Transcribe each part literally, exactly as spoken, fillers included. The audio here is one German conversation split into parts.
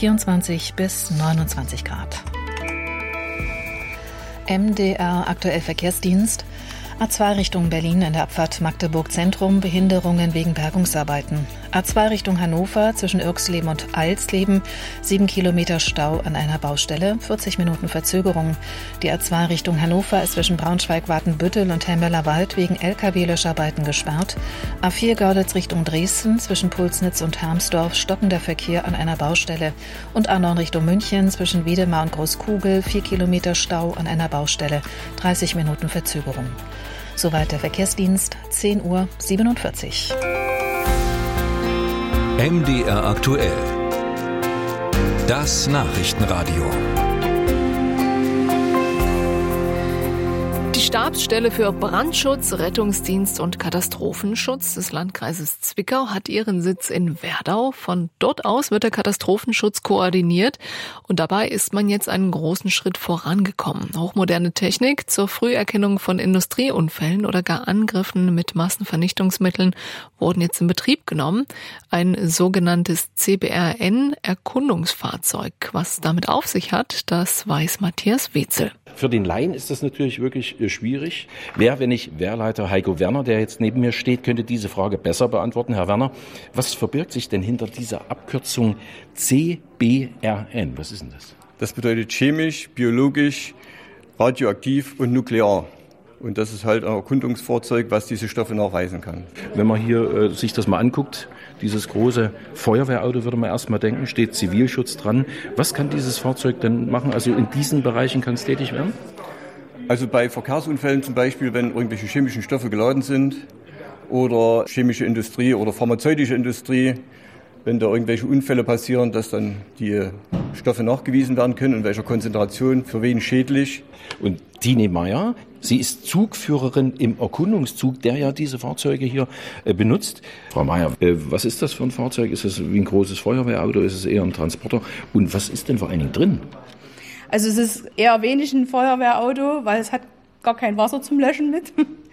vierundzwanzig bis neunundzwanzig Grad. M D R aktuell Verkehrsdienst. A zwei Richtung Berlin in der Abfahrt Magdeburg Zentrum, Behinderungen wegen Bergungsarbeiten. A zwei Richtung Hannover zwischen Irxleben und Alsleben, sieben Kilometer Stau an einer Baustelle, vierzig Minuten Verzögerung. Die A zwei Richtung Hannover ist zwischen Braunschweig-Watenbüttel und Helmöller-Wald wegen L K W-Löscharbeiten gesperrt. A vier Görlitz Richtung Dresden zwischen Pulsnitz und Hermsdorf, stockender Verkehr an einer Baustelle. Und A neun Richtung München zwischen Wiedemar und Großkugel, vier Kilometer Stau an einer Baustelle, dreißig Minuten Verzögerung. Soweit der Verkehrsdienst, zehn Uhr siebenundvierzig. M D R aktuell. Das Nachrichtenradio. Die Stabsstelle für Brandschutz, Rettungsdienst und Katastrophenschutz des Landkreises Zwickau hat ihren Sitz in Werdau. Von dort aus wird der Katastrophenschutz koordiniert und dabei ist man jetzt einen großen Schritt vorangekommen. Hochmoderne Technik zur Früherkennung von Industrieunfällen oder gar Angriffen mit Massenvernichtungsmitteln wurden jetzt in Betrieb genommen. Ein sogenanntes C B R N-Erkundungsfahrzeug. Was damit auf sich hat, das weiß Matthias Wetzel. Für den Laien ist das natürlich wirklich schwierig. Wer, wenn nicht Wehrleiter Heiko Werner, der jetzt neben mir steht, könnte diese Frage besser beantworten. Herr Werner, was verbirgt sich denn hinter dieser Abkürzung C B R N? Was ist denn das? Das bedeutet chemisch, biologisch, radioaktiv und nuklear. Und das ist halt ein Erkundungsfahrzeug, was diese Stoffe nachweisen kann. Wenn man hier äh, sich das mal anguckt, dieses große Feuerwehrauto, würde man erstmal denken, steht Zivilschutz dran. Was kann dieses Fahrzeug denn machen? Also in diesen Bereichen kann es tätig werden? Also bei Verkehrsunfällen zum Beispiel, wenn irgendwelche chemischen Stoffe geladen sind oder chemische Industrie oder pharmazeutische Industrie, wenn da irgendwelche Unfälle passieren, dass dann die Stoffe nachgewiesen werden können, in welcher Konzentration, für wen schädlich. Und Tine Meyer, sie ist Zugführerin im Erkundungszug, der ja diese Fahrzeuge hier äh, benutzt. Frau Meyer, äh, was ist das für ein Fahrzeug? Ist es wie ein großes Feuerwehrauto? Ist es eher ein Transporter? Und was ist denn vor allen Dingen drin? Also es ist eher wenig ein Feuerwehrauto, weil es hat gar kein Wasser zum Löschen mit.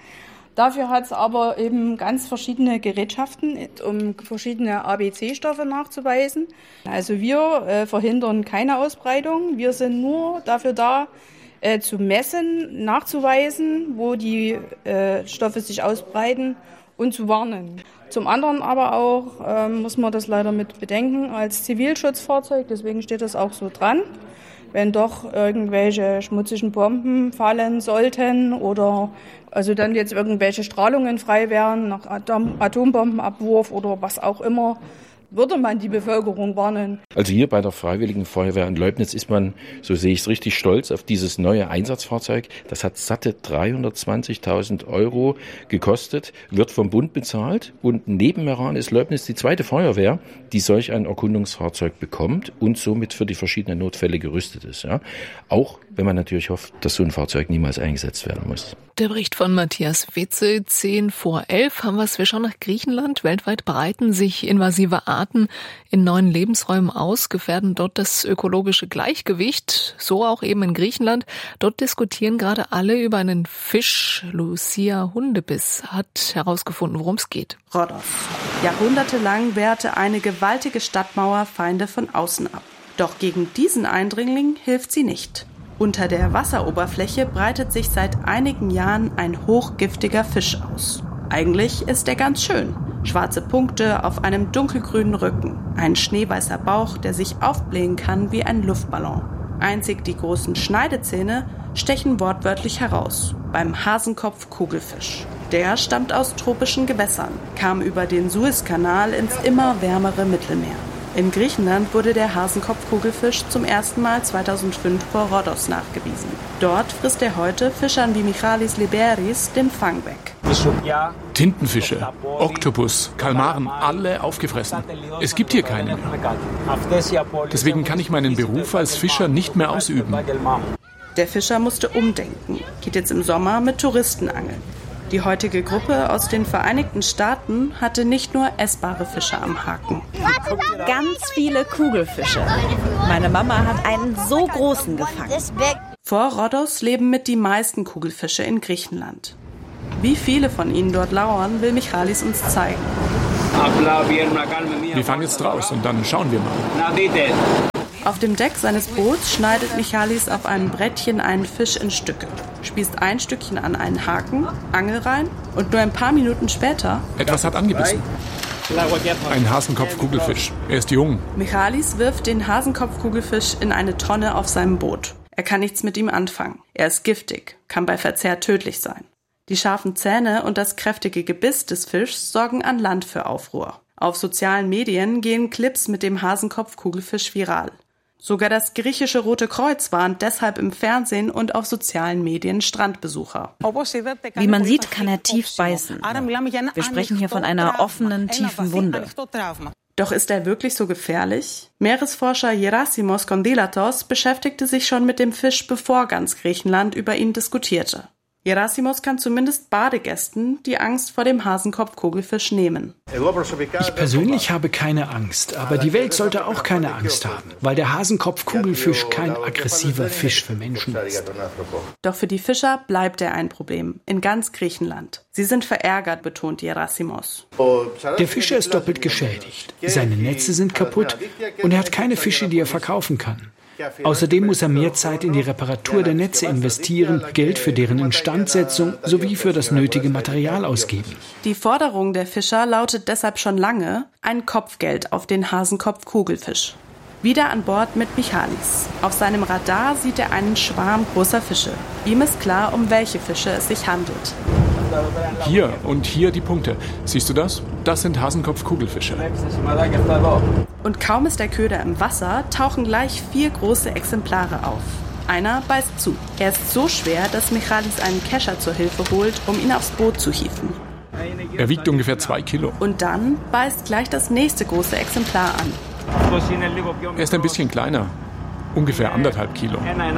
Dafür hat es aber eben ganz verschiedene Gerätschaften, um verschiedene A B C-Stoffe nachzuweisen. Also wir äh, verhindern keine Ausbreitung. Wir sind nur dafür da, äh, zu messen, nachzuweisen, wo die äh, Stoffe sich ausbreiten und zu warnen. Zum anderen aber auch äh, muss man das leider mit bedenken als Zivilschutzfahrzeug, deswegen steht das auch so dran. Wenn doch irgendwelche schmutzigen Bomben fallen sollten oder also dann jetzt irgendwelche Strahlungen frei wären nach Atom- Atombombenabwurf oder was auch immer, würde man die Bevölkerung warnen. Also hier bei der Freiwilligen Feuerwehr in Leubnitz ist man, so sehe ich es, richtig stolz auf dieses neue Einsatzfahrzeug. Das hat satte dreihundertzwanzigtausend Euro gekostet, wird vom Bund bezahlt und neben Meran ist Leubnitz die zweite Feuerwehr, die solch ein Erkundungsfahrzeug bekommt und somit für die verschiedenen Notfälle gerüstet ist. Ja? Auch wenn man natürlich hofft, dass so ein Fahrzeug niemals eingesetzt werden muss. Der Bericht von Matthias Wetzel, zehn vor elf, haben wir es. Wir schauen nach Griechenland. Weltweit breiten sich invasive Arten in neuen Lebensräumen aus, gefährden dort das ökologische Gleichgewicht. So auch eben in Griechenland. Dort diskutieren gerade alle über einen Fisch. Lucia Hundebiss hat herausgefunden, worum es geht. Rhodos. Jahrhundertelang wehrte eine gewaltige Stadtmauer Feinde von außen ab. Doch gegen diesen Eindringling hilft sie nicht. Unter der Wasseroberfläche breitet sich seit einigen Jahren ein hochgiftiger Fisch aus. Eigentlich ist er ganz schön. Schwarze Punkte auf einem dunkelgrünen Rücken. Ein schneeweißer Bauch, der sich aufblähen kann wie ein Luftballon. Einzig die großen Schneidezähne stechen wortwörtlich heraus. Beim Hasenkopf-Kugelfisch. Der stammt aus tropischen Gewässern, kam über den Suezkanal ins immer wärmere Mittelmeer. In Griechenland wurde der Hasenkopf-Kugelfisch zum ersten Mal zweitausendfünf vor Rhodos nachgewiesen. Dort frisst er heute Fischern wie Michalis Liberis den Fang weg. Tintenfische, Oktopus, Kalmaren, alle aufgefressen. Es gibt hier keine mehr. Deswegen kann ich meinen Beruf als Fischer nicht mehr ausüben. Der Fischer musste umdenken, geht jetzt im Sommer mit Touristen angeln. Die heutige Gruppe aus den Vereinigten Staaten hatte nicht nur essbare Fische am Haken. Ganz viele Kugelfische. Meine Mama hat einen so großen gefangen. Vor Rhodos leben mit die meisten Kugelfische in Griechenland. Wie viele von ihnen dort lauern, will Michalis uns zeigen. Wir fahren jetzt raus und dann schauen wir mal. Auf dem Deck seines Boots schneidet Michalis auf einem Brettchen einen Fisch in Stücke, spießt ein Stückchen an einen Haken, Angel rein und nur ein paar Minuten später... Etwas hat angebissen. Ein Hasenkopf-Kugelfisch. Er ist jung. Michalis wirft den Hasenkopf-Kugelfisch in eine Tonne auf seinem Boot. Er kann nichts mit ihm anfangen. Er ist giftig, kann bei Verzehr tödlich sein. Die scharfen Zähne und das kräftige Gebiss des Fischs sorgen an Land für Aufruhr. Auf sozialen Medien gehen Clips mit dem Hasenkopf-Kugelfisch viral. Sogar das griechische Rote Kreuz warnt deshalb im Fernsehen und auf sozialen Medien Strandbesucher. Wie man sieht, kann er tief beißen. Wir sprechen hier von einer offenen, tiefen Wunde. Doch ist er wirklich so gefährlich? Meeresforscher Gerasimos Kondylatos beschäftigte sich schon mit dem Fisch, bevor ganz Griechenland über ihn diskutierte. Gerasimos kann zumindest Badegästen die Angst vor dem Hasenkopf-Kugelfisch nehmen. Ich persönlich habe keine Angst, aber die Welt sollte auch keine Angst haben, weil der Hasenkopf-Kugelfisch kein aggressiver Fisch für Menschen ist. Doch für die Fischer bleibt er ein Problem, in ganz Griechenland. Sie sind verärgert, betont Gerasimos. Der Fischer ist doppelt geschädigt. Seine Netze sind kaputt und er hat keine Fische, die er verkaufen kann. Außerdem muss er mehr Zeit in die Reparatur der Netze investieren, Geld für deren Instandsetzung sowie für das nötige Material ausgeben. Die Forderung der Fischer lautet deshalb schon lange ein Kopfgeld auf den Hasenkopf-Kugelfisch. Wieder an Bord mit Michalis. Auf seinem Radar sieht er einen Schwarm großer Fische. Ihm ist klar, um welche Fische es sich handelt. Hier und hier die Punkte. Siehst du das? Das sind Hasenkopf-Kugelfische. Und kaum ist der Köder im Wasser, tauchen gleich vier große Exemplare auf. Einer beißt zu. Er ist so schwer, dass Michalis einen Kescher zur Hilfe holt, um ihn aufs Boot zu hieven. Er wiegt ungefähr zwei Kilo. Und dann beißt gleich das nächste große Exemplar an. Er ist ein bisschen kleiner. Ungefähr anderthalb Kilo.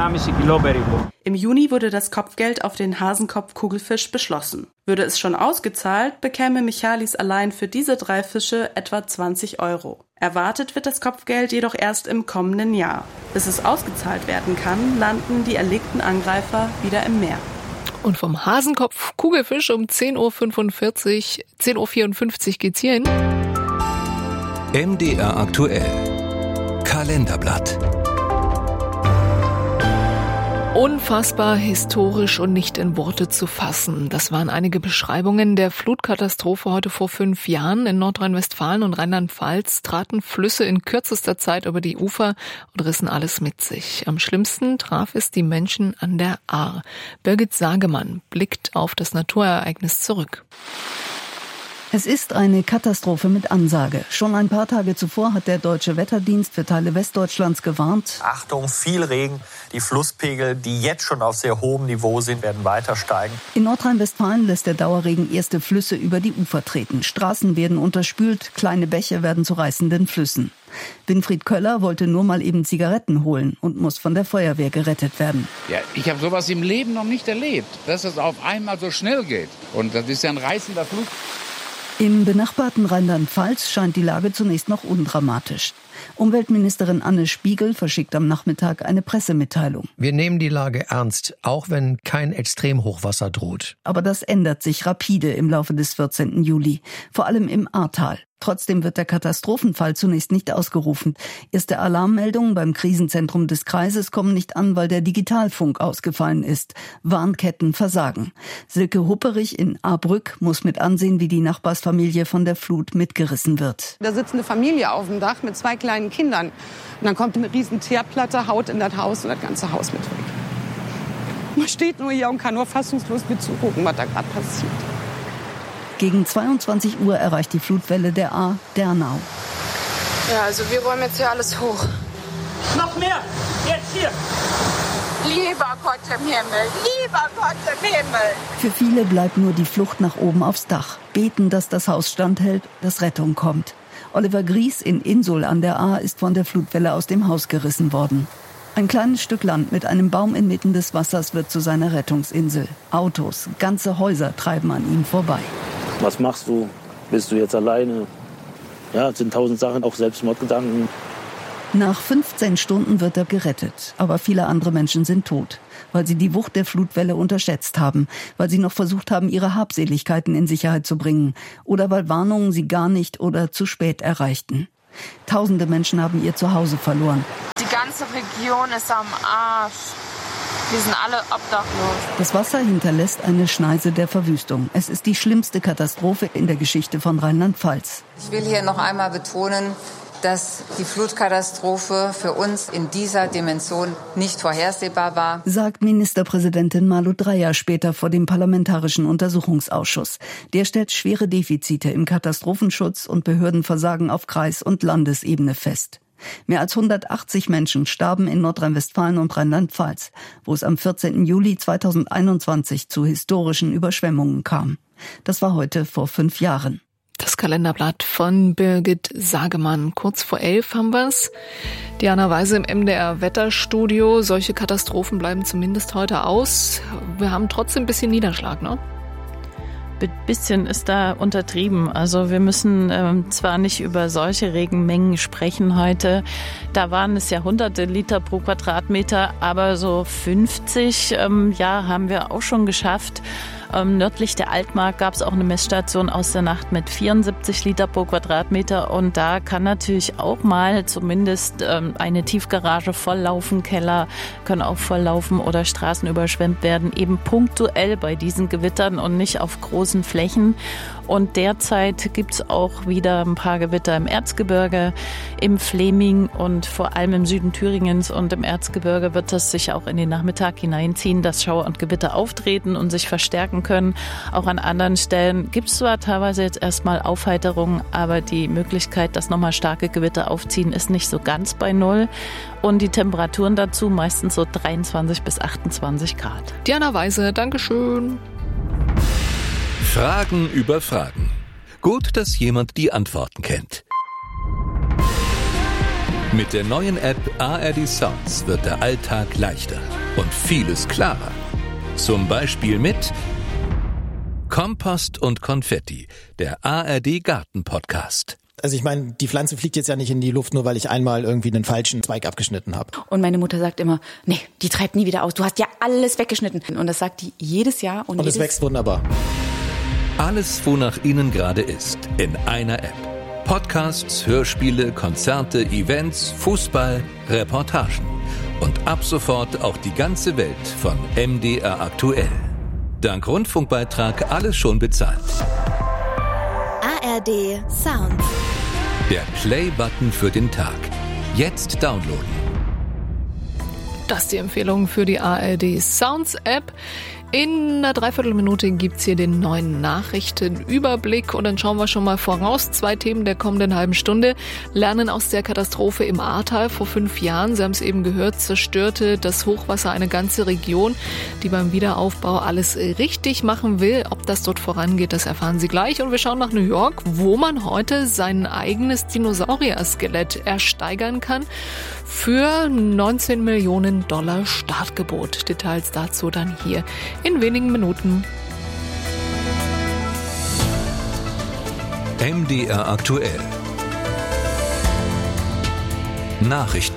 Im Juni wurde das Kopfgeld auf den Hasenkopf-Kugelfisch beschlossen. Würde es schon ausgezahlt, bekäme Michalis allein für diese drei Fische etwa zwanzig Euro. Erwartet wird das Kopfgeld jedoch erst im kommenden Jahr. Bis es ausgezahlt werden kann, landen die erlegten Angreifer wieder im Meer. Und vom Hasenkopf-Kugelfisch um zehn Uhr fünfundvierzig, zehn Uhr vierundfünfzig geht's hier hin. M D R aktuell. Kalenderblatt. Unfassbar, historisch und nicht in Worte zu fassen. Das waren einige Beschreibungen der Flutkatastrophe heute vor fünf Jahren. In Nordrhein-Westfalen und Rheinland-Pfalz traten Flüsse in kürzester Zeit über die Ufer und rissen alles mit sich. Am schlimmsten traf es die Menschen an der Ahr. Birgit Sagemann blickt auf das Naturereignis zurück. Es ist eine Katastrophe mit Ansage. Schon ein paar Tage zuvor hat der Deutsche Wetterdienst für Teile Westdeutschlands gewarnt. Achtung, viel Regen. Die Flusspegel, die jetzt schon auf sehr hohem Niveau sind, werden weiter steigen. In Nordrhein-Westfalen lässt der Dauerregen erste Flüsse über die Ufer treten. Straßen werden unterspült, kleine Bäche werden zu reißenden Flüssen. Winfried Köller wollte nur mal eben Zigaretten holen und muss von der Feuerwehr gerettet werden. Ja, ich habe sowas im Leben noch nicht erlebt, dass es auf einmal so schnell geht. Und das ist ja ein reißender Fluss. Im benachbarten Rheinland-Pfalz scheint die Lage zunächst noch undramatisch. Umweltministerin Anne Spiegel verschickt am Nachmittag eine Pressemitteilung. Wir nehmen die Lage ernst, auch wenn kein Extremhochwasser droht. Aber das ändert sich rapide im Laufe des vierzehnten Juli, vor allem im Ahrtal. Trotzdem wird der Katastrophenfall zunächst nicht ausgerufen. Erste Alarmmeldungen beim Krisenzentrum des Kreises kommen nicht an, weil der Digitalfunk ausgefallen ist. Warnketten versagen. Silke Hupperich in Ahrbrück muss mit ansehen, wie die Nachbarsfamilie von der Flut mitgerissen wird. Da sitzt eine Familie auf dem Dach mit zwei kleinen Kindern. Und dann kommt eine riesen Teerplatte, haut in das Haus und das ganze Haus mit weg. Man steht nur hier und kann nur fassungslos mit zugucken, was da gerade passiert. Gegen zweiundzwanzig Uhr erreicht die Flutwelle der Ahr Dernau. Ja, also wir räumen jetzt hier alles hoch. Noch mehr! Jetzt hier! Lieber Gott im Himmel! Lieber Gott im Himmel! Für viele bleibt nur die Flucht nach oben aufs Dach. Beten, dass das Haus standhält, dass Rettung kommt. Oliver Gries in Insul an der Ahr ist von der Flutwelle aus dem Haus gerissen worden. Ein kleines Stück Land mit einem Baum inmitten des Wassers wird zu seiner Rettungsinsel. Autos, ganze Häuser treiben an ihm vorbei. Was machst du? Bist du jetzt alleine? Ja, es sind tausend Sachen, auch Selbstmordgedanken. Nach fünfzehn Stunden wird er gerettet, aber viele andere Menschen sind tot, weil sie die Wucht der Flutwelle unterschätzt haben, weil sie noch versucht haben, ihre Habseligkeiten in Sicherheit zu bringen oder weil Warnungen sie gar nicht oder zu spät erreichten. Tausende Menschen haben ihr Zuhause verloren. Die ganze Region ist am Arsch. Wir sind alle obdachlos. Das Wasser hinterlässt eine Schneise der Verwüstung. Es ist die schlimmste Katastrophe in der Geschichte von Rheinland-Pfalz. Ich will hier noch einmal betonen, dass die Flutkatastrophe für uns in dieser Dimension nicht vorhersehbar war, sagt Ministerpräsidentin Malu Dreyer später vor dem Parlamentarischen Untersuchungsausschuss. Der stellt schwere Defizite im Katastrophenschutz und Behördenversagen auf Kreis- und Landesebene fest. Mehr als hundertachtzig Menschen starben in Nordrhein-Westfalen und Rheinland-Pfalz, wo es am vierzehnten Juli zweitausendeinundzwanzig zu historischen Überschwemmungen kam. Das war heute vor fünf Jahren. Das Kalenderblatt von Birgit Sagemann. Kurz vor elf haben wir's. Diana Weise im M D R-Wetterstudio. Solche Katastrophen bleiben zumindest heute aus. Wir haben trotzdem ein bisschen Niederschlag, ne? Ein bisschen ist da untertrieben. Also wir müssen ähm, zwar nicht über solche Regenmengen sprechen heute. Da waren es ja hunderte Liter pro Quadratmeter, aber so fünfzig ähm, ja, haben wir auch schon geschafft. Ähm, nördlich der Altmark gab es auch eine Messstation aus der Nacht mit vierundsiebzig Liter pro Quadratmeter. Und da kann natürlich auch mal zumindest ähm, eine Tiefgarage volllaufen, Keller können auch volllaufen oder Straßen überschwemmt werden. Eben punktuell bei diesen Gewittern und nicht auf großen Flächen. Und derzeit gibt es auch wieder ein paar Gewitter im Erzgebirge, im Fläming und vor allem im Süden Thüringens und im Erzgebirge wird das sich auch in den Nachmittag hineinziehen, dass Schauer und Gewitter auftreten und sich verstärken können. Auch an anderen Stellen gibt es zwar teilweise jetzt erstmal Aufheiterungen, aber die Möglichkeit, dass nochmal starke Gewitter aufziehen, ist nicht so ganz bei Null. Und die Temperaturen dazu meistens so dreiundzwanzig bis achtundzwanzig Grad. Diana Weise, Dankeschön. Fragen über Fragen. Gut, dass jemand die Antworten kennt. Mit der neuen App A R D Sounds wird der Alltag leichter und vieles klarer. Zum Beispiel mit Kompost und Konfetti, der A R D Garten Podcast. Also ich meine, die Pflanze fliegt jetzt ja nicht in die Luft, nur weil ich einmal irgendwie einen falschen Zweig abgeschnitten habe. Und meine Mutter sagt immer, nee, die treibt nie wieder aus. Du hast ja alles weggeschnitten. Und das sagt die jedes Jahr. Und, und es wächst wunderbar. Alles, wonach Ihnen gerade ist, in einer App. Podcasts, Hörspiele, Konzerte, Events, Fußball, Reportagen. Und ab sofort auch die ganze Welt von M D R aktuell. Dank Rundfunkbeitrag alles schon bezahlt. A R D Sounds. Der Play-Button für den Tag. Jetzt downloaden. Das ist die Empfehlung für die A R D Sounds App. In einer Dreiviertelminute gibt's hier den neuen Nachrichtenüberblick und dann schauen wir schon mal voraus. Zwei Themen der kommenden halben Stunde. Lernen aus der Katastrophe im Ahrtal vor fünf Jahren. Sie haben es eben gehört, zerstörte das Hochwasser eine ganze Region, die beim Wiederaufbau alles richtig machen will. Ob das dort vorangeht, das erfahren Sie gleich. Und wir schauen nach New York, wo man heute sein eigenes Dinosaurier-Skelett ersteigern kann für neunzehn Millionen Dollar Startgebot. Details dazu dann hier in wenigen Minuten. M D R aktuell. Nachrichten.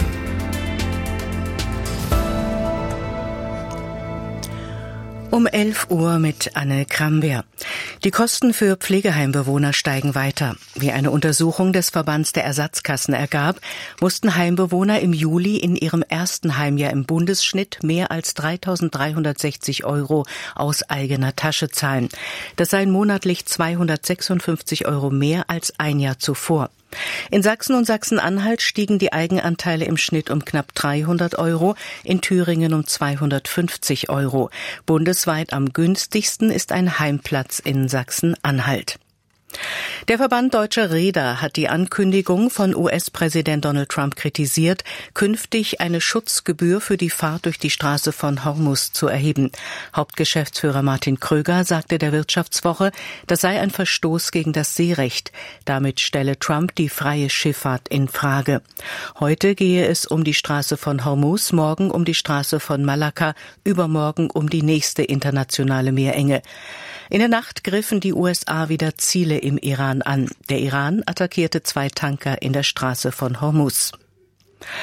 Um elf Uhr mit Anne Krambeer. Die Kosten für Pflegeheimbewohner steigen weiter. Wie eine Untersuchung des Verbands der Ersatzkassen ergab, mussten Heimbewohner im Juli in ihrem ersten Heimjahr im Bundesschnitt mehr als dreitausenddreihundertsechzig Euro aus eigener Tasche zahlen. Das seien monatlich zweihundertsechsundfünfzig Euro mehr als ein Jahr zuvor. In Sachsen und Sachsen-Anhalt stiegen die Eigenanteile im Schnitt um knapp dreihundert Euro, in Thüringen um zweihundertfünfzig Euro. Bundesweit am günstigsten ist ein Heimplatz in Sachsen-Anhalt. Der Verband Deutscher Reeder hat die Ankündigung von U S-Präsident Donald Trump kritisiert, künftig eine Schutzgebühr für die Fahrt durch die Straße von Hormuz zu erheben. Hauptgeschäftsführer Martin Kröger sagte der Wirtschaftswoche, das sei ein Verstoß gegen das Seerecht. Damit stelle Trump die freie Schifffahrt in Frage. Heute gehe es um die Straße von Hormuz, morgen um die Straße von Malakka, übermorgen um die nächste internationale Meerenge. In der Nacht griffen die U S A wieder Ziele im Iran an. Der Iran attackierte zwei Tanker in der Straße von Hormuz.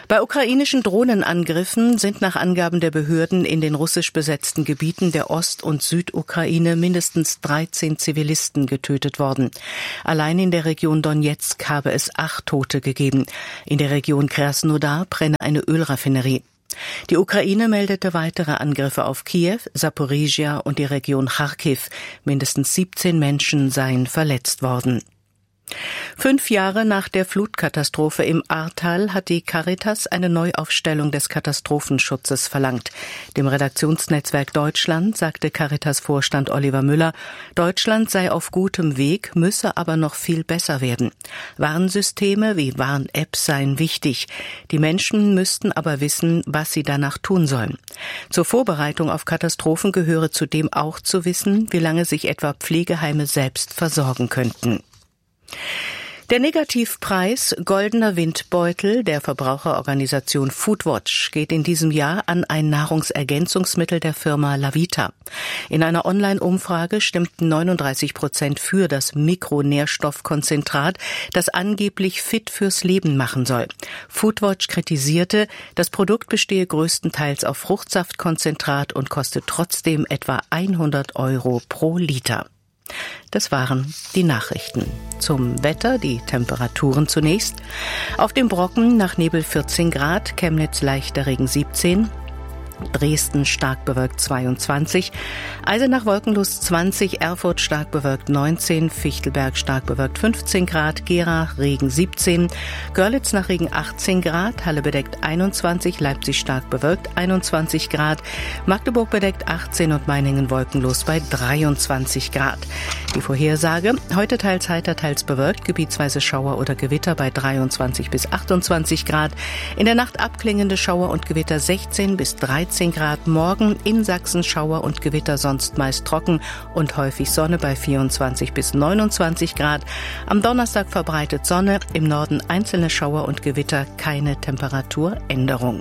Bei ukrainischen Drohnenangriffen sind nach Angaben der Behörden in den russisch besetzten Gebieten der Ost- und Südukraine mindestens dreizehn Zivilisten getötet worden. Allein in der Region Donezk habe es acht Tote gegeben. In der Region Krasnodar brenne eine Ölraffinerie. Die Ukraine meldete weitere Angriffe auf Kiew, Saporizhia und die Region Charkiw. Mindestens siebzehn Menschen seien verletzt worden. Fünf Jahre nach der Flutkatastrophe im Ahrtal hat die Caritas eine Neuaufstellung des Katastrophenschutzes verlangt. Dem Redaktionsnetzwerk Deutschland sagte Caritas-Vorstand Oliver Müller, Deutschland sei auf gutem Weg, müsse aber noch viel besser werden. Warnsysteme wie Warn-Apps seien wichtig. Die Menschen müssten aber wissen, was sie danach tun sollen. Zur Vorbereitung auf Katastrophen gehöre zudem auch zu wissen, wie lange sich etwa Pflegeheime selbst versorgen könnten. Der Negativpreis Goldener Windbeutel der Verbraucherorganisation Foodwatch geht in diesem Jahr an ein Nahrungsergänzungsmittel der Firma Lavita. In einer Online-Umfrage stimmten neununddreißig Prozent für das Mikronährstoffkonzentrat, das angeblich fit fürs Leben machen soll. Foodwatch kritisierte, das Produkt bestehe größtenteils auf Fruchtsaftkonzentrat und koste trotzdem etwa hundert Euro pro Liter. Das waren die Nachrichten. Zum Wetter, die Temperaturen zunächst. Auf dem Brocken nach Nebel vierzehn Grad, Chemnitz leichter Regen siebzehn, Dresden stark bewölkt zweiundzwanzig, Eisenach wolkenlos zwanzig, Erfurt stark bewölkt neunzehn, Fichtelberg stark bewölkt fünfzehn Grad, Gera Regen siebzehn, Görlitz nach Regen achtzehn Grad, Halle bedeckt einundzwanzig, Leipzig stark bewölkt einundzwanzig Grad, Magdeburg bedeckt achtzehn und Meiningen wolkenlos bei dreiundzwanzig Grad. Die Vorhersage, heute teils heiter, teils bewölkt, gebietsweise Schauer oder Gewitter bei dreiundzwanzig bis achtundzwanzig Grad, in der Nacht abklingende Schauer und Gewitter sechzehn bis dreizehn Grad, morgen in Sachsen Schauer und Gewitter, sonst meist trocken und häufig Sonne bei vierundzwanzig bis neunundzwanzig Grad. Am Donnerstag verbreitet Sonne, im Norden einzelne Schauer und Gewitter, keine Temperaturänderung.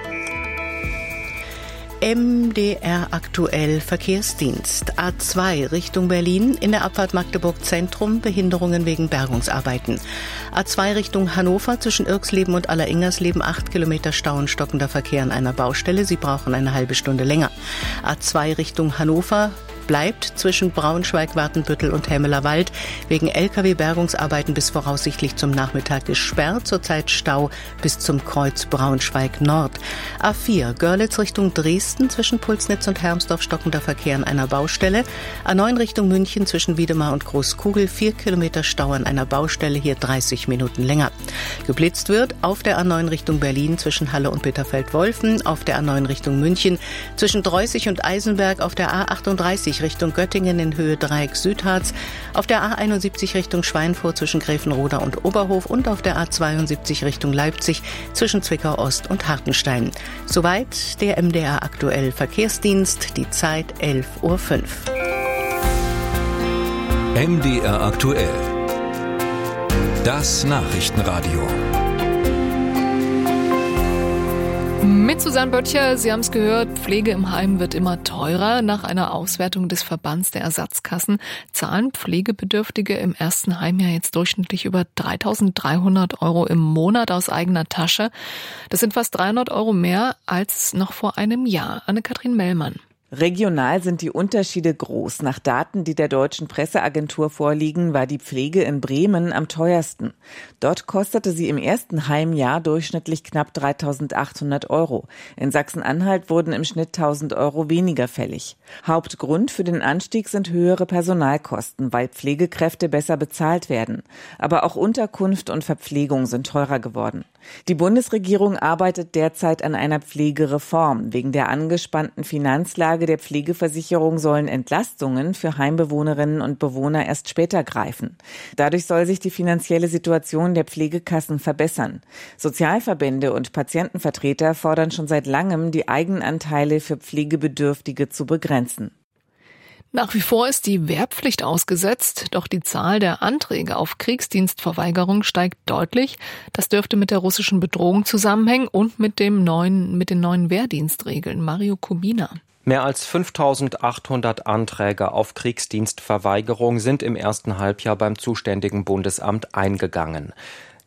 M D R aktuell Verkehrsdienst. A zwei Richtung Berlin, in der Abfahrt Magdeburg Zentrum, Behinderungen wegen Bergungsarbeiten. A zwei Richtung Hannover, zwischen Irxleben und Alleringersleben, acht Kilometer Stau und stockender Verkehr an einer Baustelle. Sie brauchen eine halbe Stunde länger. A zwei Richtung Hannover bleibt zwischen Braunschweig, Wartenbüttel und Hemmelerwald wegen L K W-Bergungsarbeiten bis voraussichtlich zum Nachmittag gesperrt. Zurzeit Stau bis zum Kreuz Braunschweig Nord. A vier Görlitz Richtung Dresden, zwischen Pulsnitz und Hermsdorf stockender Verkehr an einer Baustelle. A neun Richtung München, zwischen Wiedemar und Großkugel, vier Kilometer Stau an einer Baustelle, hier dreißig Minuten länger. Geblitzt wird auf der A neun Richtung Berlin zwischen Halle und Bitterfeld-Wolfen, auf der A neun Richtung München zwischen Dreußig und Eisenberg, auf der A achtunddreißig Richtung Göttingen in Höhe Dreieck Südharz, auf der A einundsiebzig Richtung Schweinfurt zwischen Gräfenroda und Oberhof und auf der A zweiundsiebzig Richtung Leipzig zwischen Zwickau Ost und Hartenstein. Soweit der M D R aktuell Verkehrsdienst, die Zeit elf Uhr fünf. M D R aktuell. Das Nachrichtenradio. Mit Susanne Böttcher, Sie haben es gehört, Pflege im Heim wird immer teurer. Nach einer Auswertung des Verbands der Ersatzkassen zahlen Pflegebedürftige im ersten Heimjahr jetzt durchschnittlich über dreitausenddreihundert Euro im Monat aus eigener Tasche. Das sind fast dreihundert Euro mehr als noch vor einem Jahr. Anne-Kathrin Mellmann. Regional sind die Unterschiede groß. Nach Daten, die der Deutschen Presseagentur vorliegen, war die Pflege in Bremen am teuersten. Dort kostete sie im ersten Heimjahr durchschnittlich knapp dreitausendachthundert Euro. In Sachsen-Anhalt wurden im Schnitt tausend Euro weniger fällig. Hauptgrund für den Anstieg sind höhere Personalkosten, weil Pflegekräfte besser bezahlt werden. Aber auch Unterkunft und Verpflegung sind teurer geworden. Die Bundesregierung arbeitet derzeit an einer Pflegereform. Wegen der angespannten Finanzlage der Pflegeversicherung sollen Entlastungen für Heimbewohnerinnen und Bewohner erst später greifen. Dadurch soll sich die finanzielle Situation der Pflegekassen verbessern. Sozialverbände und Patientenvertreter fordern schon seit langem, die Eigenanteile für Pflegebedürftige zu begrenzen. Nach wie vor ist die Wehrpflicht ausgesetzt, doch die Zahl der Anträge auf Kriegsdienstverweigerung steigt deutlich. Das dürfte mit der russischen Bedrohung zusammenhängen und mit dem neuen, mit den neuen Wehrdienstregeln. Mario Kubina. Mehr als fünftausendachthundert Anträge auf Kriegsdienstverweigerung sind im ersten Halbjahr beim zuständigen Bundesamt eingegangen.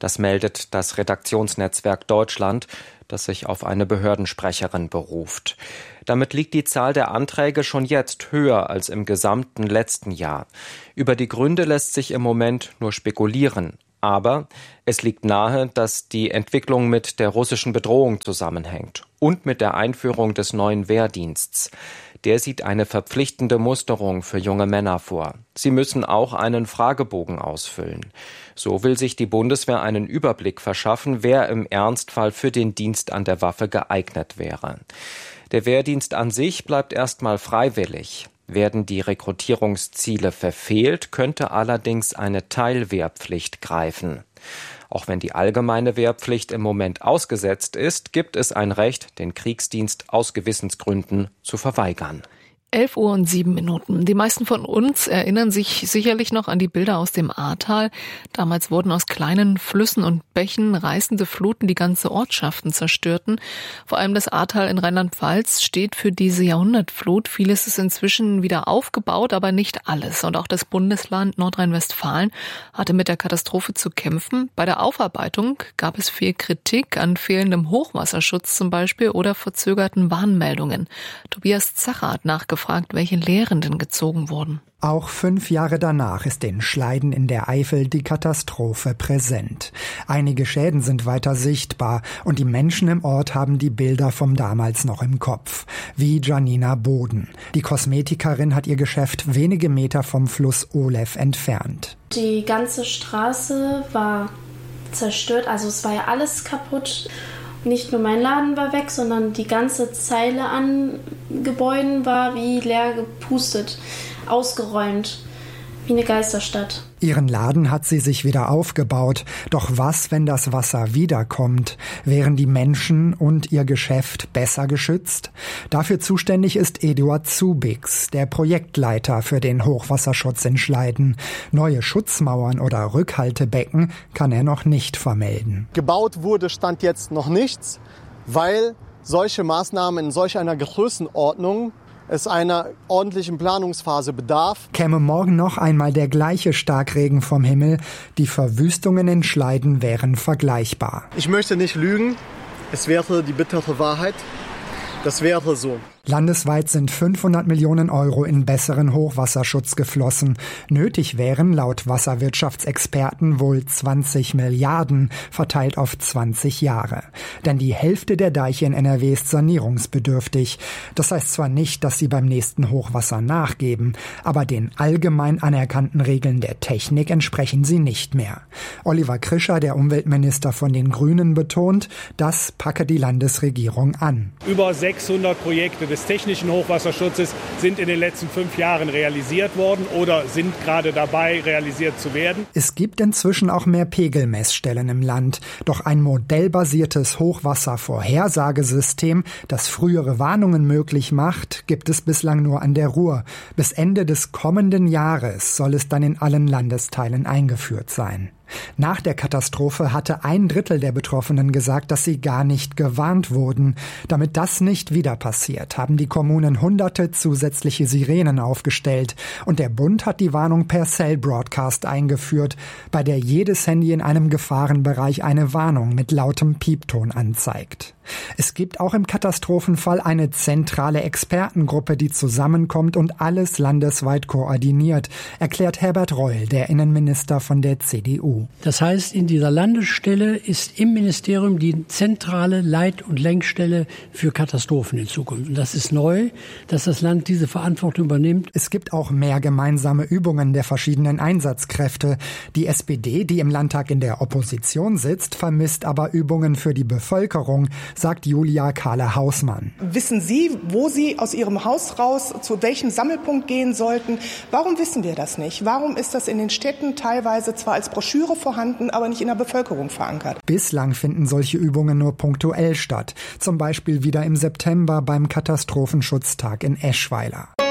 Das meldet das Redaktionsnetzwerk Deutschland, das sich auf eine Behördensprecherin beruft. Damit liegt die Zahl der Anträge schon jetzt höher als im gesamten letzten Jahr. Über die Gründe lässt sich im Moment nur spekulieren. Aber es liegt nahe, dass die Entwicklung mit der russischen Bedrohung zusammenhängt und mit der Einführung des neuen Wehrdienstes. Der sieht eine verpflichtende Musterung für junge Männer vor. Sie müssen auch einen Fragebogen ausfüllen. So will sich die Bundeswehr einen Überblick verschaffen, wer im Ernstfall für den Dienst an der Waffe geeignet wäre. Der Wehrdienst an sich bleibt erstmal freiwillig. Werden die Rekrutierungsziele verfehlt, könnte allerdings eine Teilwehrpflicht greifen. Auch wenn die allgemeine Wehrpflicht im Moment ausgesetzt ist, gibt es ein Recht, den Kriegsdienst aus Gewissensgründen zu verweigern. elf Uhr und sieben Minuten. Die meisten von uns erinnern sich sicherlich noch an die Bilder aus dem Ahrtal. Damals wurden aus kleinen Flüssen und Bächen reißende Fluten die ganze Ortschaften zerstörten. Vor allem das Ahrtal in Rheinland-Pfalz steht für diese Jahrhundertflut. Vieles ist inzwischen wieder aufgebaut, aber nicht alles. Und auch das Bundesland Nordrhein-Westfalen hatte mit der Katastrophe zu kämpfen. Bei der Aufarbeitung gab es viel Kritik an fehlendem Hochwasserschutz zum Beispiel oder verzögerten Warnmeldungen. Tobias Zacher hat nachgefragt, gefragt, welche Lehren denn gezogen wurden. Auch fünf Jahre danach ist den Schleiden in der Eifel die Katastrophe präsent. Einige Schäden sind weiter sichtbar und die Menschen im Ort haben die Bilder vom damals noch im Kopf. Wie Janina Boden. Die Kosmetikerin hat ihr Geschäft wenige Meter vom Fluss Olew entfernt. Die ganze Straße war zerstört, also es war ja alles kaputt. Nicht nur mein Laden war weg, sondern die ganze Zeile an Gebäuden war wie leer gepustet, ausgeräumt, wie eine Geisterstadt. Ihren Laden hat sie sich wieder aufgebaut. Doch was, wenn das Wasser wiederkommt? Wären die Menschen und ihr Geschäft besser geschützt? Dafür zuständig ist Eduard Zubix, der Projektleiter für den Hochwasserschutz in Schleiden. Neue Schutzmauern oder Rückhaltebecken kann er noch nicht vermelden. Gebaut wurde Stand jetzt noch nichts, weil solche Maßnahmen in solch einer Größenordnung es einer ordentlichen Planungsphase bedarf. Käme morgen noch einmal der gleiche Starkregen vom Himmel, die Verwüstungen in Schleiden wären vergleichbar. Ich möchte nicht lügen, es wäre die bittere Wahrheit. Das wäre so. Landesweit sind fünfhundert Millionen Euro in besseren Hochwasserschutz geflossen. Nötig wären laut Wasserwirtschaftsexperten wohl zwanzig Milliarden, verteilt auf zwanzig Jahre. Denn die Hälfte der Deiche in N R W ist sanierungsbedürftig. Das heißt zwar nicht, dass sie beim nächsten Hochwasser nachgeben, aber den allgemein anerkannten Regeln der Technik entsprechen sie nicht mehr. Oliver Krischer, der Umweltminister von den Grünen, betont, das packe die Landesregierung an. Über sechshundert Projekte des technischen Hochwasserschutzes sind in den letzten fünf Jahren realisiert worden oder sind gerade dabei, realisiert zu werden. Es gibt inzwischen auch mehr Pegelmessstellen im Land. Doch ein modellbasiertes Hochwasservorhersagesystem, das frühere Warnungen möglich macht, gibt es bislang nur an der Ruhr. Bis Ende des kommenden Jahres soll es dann in allen Landesteilen eingeführt sein. Nach der Katastrophe hatte ein Drittel der Betroffenen gesagt, dass sie gar nicht gewarnt wurden. Damit das nicht wieder passiert, haben die Kommunen hunderte zusätzliche Sirenen aufgestellt. Und der Bund hat die Warnung per Cell Broadcast eingeführt, bei der jedes Handy in einem Gefahrenbereich eine Warnung mit lautem Piepton anzeigt. Es gibt auch im Katastrophenfall eine zentrale Expertengruppe, die zusammenkommt und alles landesweit koordiniert, erklärt Herbert Reul, der Innenminister von der C D U. Das heißt, in dieser Landesstelle ist im Ministerium die zentrale Leit- und Lenkstelle für Katastrophen in Zukunft. Und das ist neu, dass das Land diese Verantwortung übernimmt. Es gibt auch mehr gemeinsame Übungen der verschiedenen Einsatzkräfte. Die S P D, die im Landtag in der Opposition sitzt, vermisst aber Übungen für die Bevölkerung, sagt Julia Kahle-Hausmann. Wissen Sie, wo Sie aus Ihrem Haus raus zu welchem Sammelpunkt gehen sollten? Warum wissen wir das nicht? Warum ist das in den Städten teilweise zwar als Broschüre vorhanden, aber nicht in der Bevölkerung verankert? Bislang finden solche Übungen nur punktuell statt. Zum Beispiel wieder im September beim Katastrophenschutztag in Eschweiler.